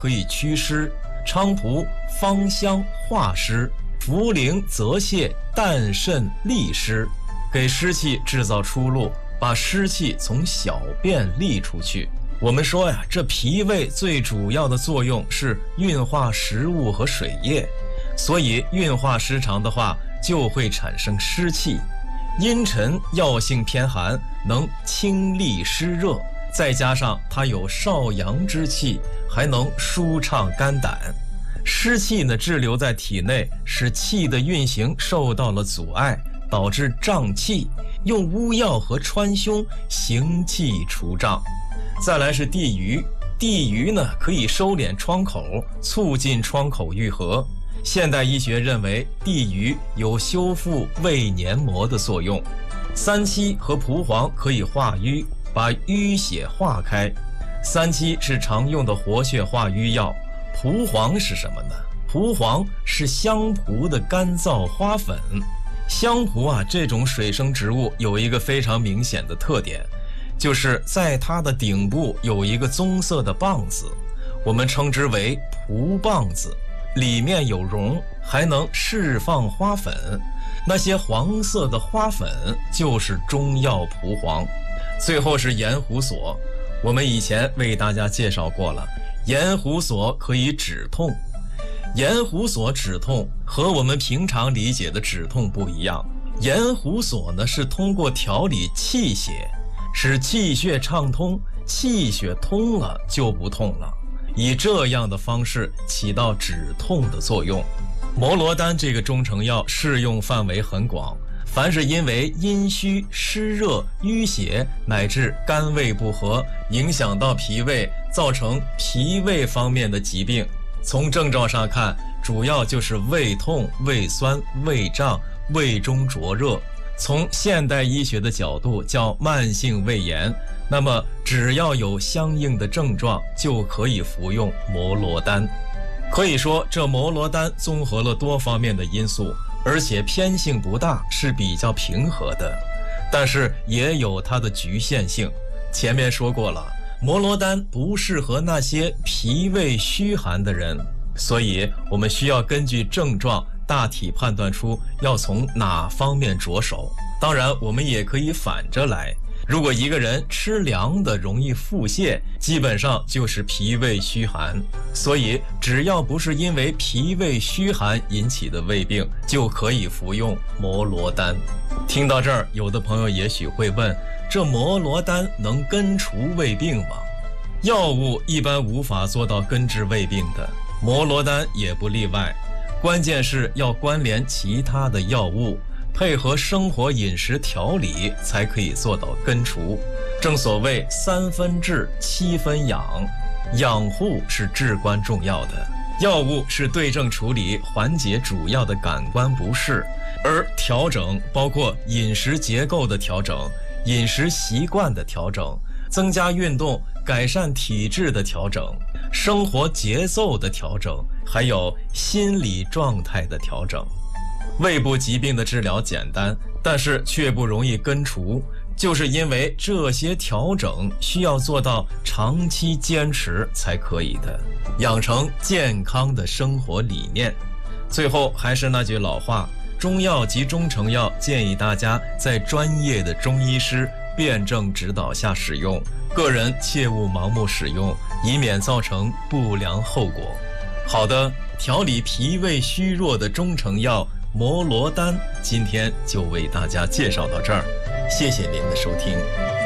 可以祛湿，菖蒲芳香化湿，茯苓泽泻淡渗利湿，给湿气制造出路，把湿气从小便利出去。我们说呀，这脾胃最主要的作用是运化食物和水液，所以运化失常的话，就会产生湿气。阴沉药性偏寒，能清利湿热，再加上它有少阳之气，还能舒畅肝胆。湿气呢滞留在体内，使气的运行受到了阻碍，导致胀气，用乌药和川芎行气除胀。再来是地榆，地榆呢可以收敛创口，促进创口愈合。现代医学认为地榆有修复胃黏膜的作用。三七和蒲黄可以化瘀，把淤血化开。三七是常用的活血化瘀药，蒲黄是什么呢？蒲黄是香蒲的干燥花粉。香蒲啊，这种水生植物有一个非常明显的特点，就是在它的顶部有一个棕色的棒子，我们称之为蒲棒子，里面有绒，还能释放花粉。那些黄色的花粉就是中药蒲黄。最后是盐胡索，我们以前为大家介绍过了，盐胡索可以止痛。盐胡索止痛和我们平常理解的止痛不一样，盐胡索呢是通过调理气血，使气血畅通，气血通了就不痛了，以这样的方式起到止痛的作用。摩罗丹这个中成药适用范围很广，凡是因为阴虚、湿热、淤血乃至肝胃不和，影响到脾胃，造成脾胃方面的疾病，从症状上看，主要就是胃痛、胃酸、胃胀、胃中灼热。从现代医学的角度叫慢性胃炎，那么只要有相应的症状，就可以服用摩罗丹。可以说，这摩罗丹综合了多方面的因素，而且偏性不大，是比较平和的，但是也有它的局限性。前面说过了，摩罗丹不适合那些脾胃虚寒的人，所以我们需要根据症状大体判断出要从哪方面着手。当然，我们也可以反着来，如果一个人吃凉的容易腹泻，基本上就是脾胃虚寒，所以只要不是因为脾胃虚寒引起的胃病，就可以服用摩罗丹。听到这儿，有的朋友也许会问，这摩罗丹能根除胃病吗？药物一般无法做到根治胃病的，摩罗丹也不例外。关键是要关联其他的药物，配合生活饮食调理，才可以做到根除。正所谓3分治7分养，养护是至关重要的。药物是对症处理，缓解主要的感官不适，而调整包括饮食结构的调整、饮食习惯的调整、增加运动、改善体质的调整、生活节奏的调整，还有心理状态的调整。胃部疾病的治疗简单，但是却不容易根除，就是因为这些调整需要做到长期坚持才可以的，养成健康的生活理念。最后还是那句老话，中药及中成药建议大家在专业的中医师辩证指导下使用，个人切勿盲目使用，以免造成不良后果。好的，调理脾胃虚弱的中成药摩罗丹，今天就为大家介绍到这儿，谢谢您的收听。